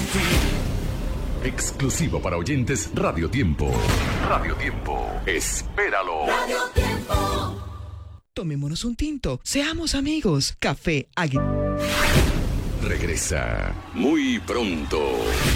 Exclusivo para oyentes Radio Tiempo. Radio Tiempo. Espéralo. Radio Tiempo. Tomémonos un tinto. Seamos amigos. Café Águila. Regresa muy pronto.